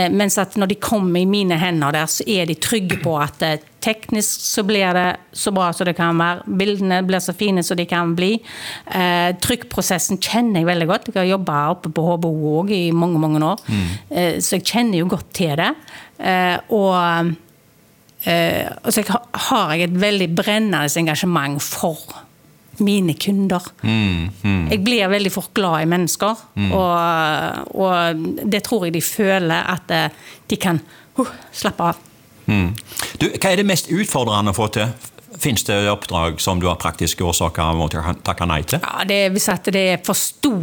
Mens at når de kommer i mine hender der, så de trygge på at teknisk så blir det så bra som det kan være. Bildene blir så fine som de kan bli. Trykkprosessen kjenner jeg veldig godt. Jeg har jobbet oppe på HBO også i mange, mange år. Så jeg kjenner jo godt til det. Og så har jeg et veldig brennende engasjement for mine kunder. Jeg blir veldig for glad i mennesker, og det tror jeg de føler at de kan slappe av. Du, hva det mest utfordrende å få til? Finns det oppdrag som du har praktiske årsaker av å takke nei til? Ja, hvis at det for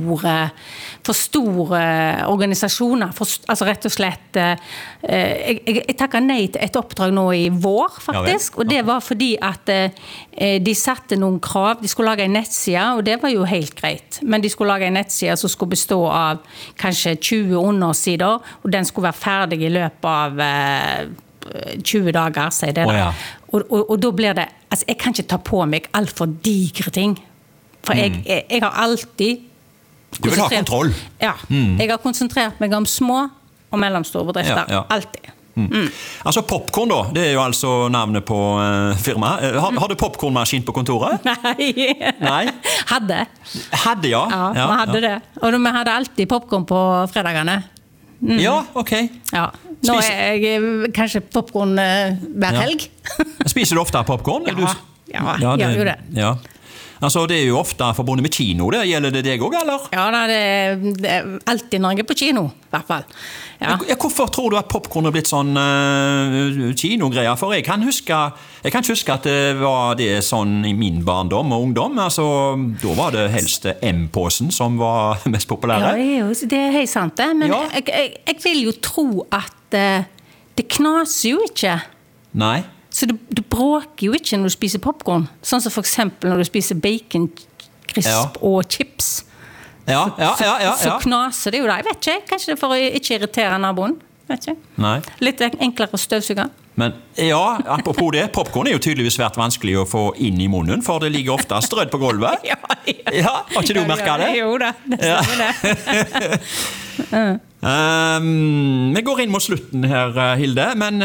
store organisasjoner, altså rett og slett jeg takket nei til et oppdrag nå i vår faktisk, og det var fordi at de satte noen krav, de skulle lage en nettside, og det var jo helt greit, men de skulle lage en nettside som skulle bestå av kanskje 20 undersider, og den skulle være ferdig i løpet av 20 dager, sier det da. Og da blir det, altså jeg kan ikke ta på meg alt for digre ting, for jeg har alltid du vil ha kontroll. Ja, jeg har konsentrert meg om små og mellomstore bedrifter, alltid. Altså popcorn da, det jo altså navnet på firmaet. Har du popcornmaskin på kontoret? Nei. Hadde, ja. Ja, vi hadde det. Og vi hadde alltid popcorn på fredagene. Ja, ok. Ja. Nå jeg kanskje popcorn hver helg. Spiser du ofte popcorn? Ja, jeg gjør jo det. Ja. Altså, det jo ofte forbundet med kino, det gjelder det deg også, eller? Ja, det alltid når jeg på kino, i hvert fall. Ja. Hvorfor tror du at popcorn har blitt sånn kinogreier? For jeg kan ikke huske at det var det sånn i min barndom og ungdom. Altså, da var det helst M-posen som var mest populære. Ja, det helt sant det. Men jeg vil jo tro at det knaser jo ikke. Nei. Så du bråker jo ikke når du spiser popcorn. Sånn som for eksempel når du spiser bacon, crisp og chips. Så knaser det jo da. Jeg vet ikke, kanskje det for å ikke irritere naboen. Vet ikke. Nei. Litt enklere å støvsuge. Men apropos det, popcorn jo tydeligvis svært vanskelig å få inn i munnen, for det ligger ofte strødd på gulvet. Har ikke du merket det? Jo da, det stemmer det. Vi går inn mot slutten her, Hilde, men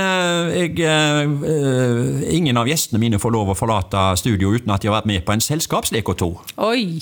ingen av gjestene mine får lov å forlate studio uten at de har vært med på en selskapslek og to. Oi!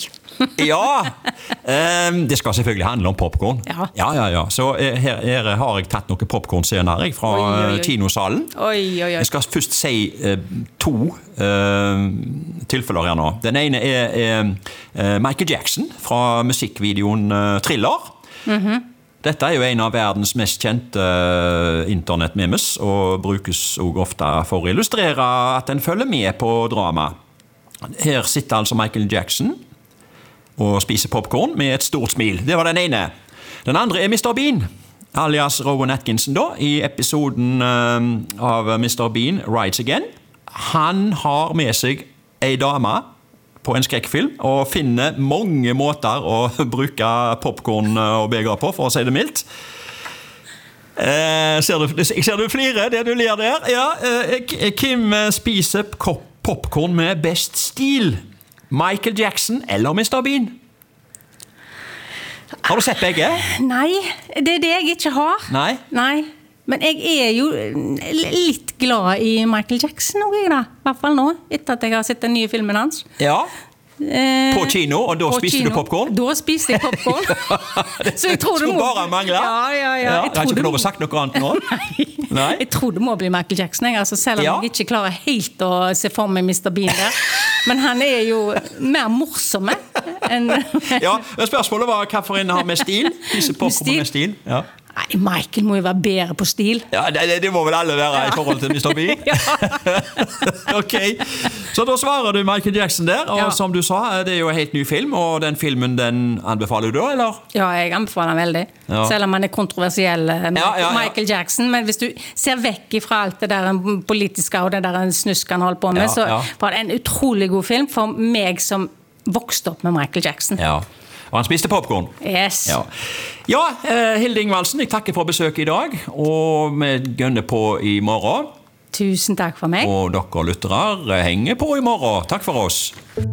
Det skal selvfølgelig handle om popcorn. Ja. Så her har jeg tatt noen popcorn-scener fra kinosalen. Jeg skal først si to tilfeller her nå. Den ene Michael Jackson fra musikkvideoen Thriller. Dette jo en av verdens mest kjente internettmemes, og brukes også ofte for å illustrere at den følger med på drama. Her sitter altså Michael Jackson og spiser popcorn med et stort smil. Det var den ene. Den andre Mr. Bean, alias Rowan Atkinson da, i episoden av Mr. Bean, Rides Again. Han har med seg en dame på en skrekkfilm, og finner mange måter å bruke popcorn og beger på, for å si det mildt. Jeg ser du flirer, det du ler der. Ja, Kim spiser popcorn med best stil. Michael Jackson eller Mr. Bean? Har du sett begge? Nei, det det jeg ikke har. Nei. Men jeg jo litt glad i Michael Jackson, da. I hvert fall nå, etter at jeg har sett den nye filmen hans. Ja, på kino, og da spiste du popcorn? Da spiste jeg popcorn. Så jeg tror det må... bare mangler? Ja. Jeg har ikke lov å sagt noe annet nå? Nei. Jeg tror det må bli Michael Jackson, altså, selv om jeg ikke klarer helt å se for meg Mr. Bean der. Men han jo mer morsomme enn... Ja, spørsmålet var hva for en har med stil? Spise popcorn med stil? Ja. Nei, Michael må jo være bedre på stil. Ja, det må vel alle være i forhold til Mr. Bean. Ok, så da svarer du Michael Jackson der, og som du sa, det jo en helt ny film, og den filmen, den anbefaler du da, eller? Ja, jeg anbefaler den veldig. Selv om han kontroversiell, Michael Jackson, men hvis du ser vekk fra alt det der politiske og det der snusk han holder på med, så var det en utrolig god film for meg som vokste opp med Michael Jackson. Ja. Og han spiste popcorn. Yes. Ja, Hilde Ingvaldsen, jeg takker for besøket i dag, og vi gønner på i morgen. Tusen takk for meg. Og dere lyttere henger på i morgen. Takk for oss.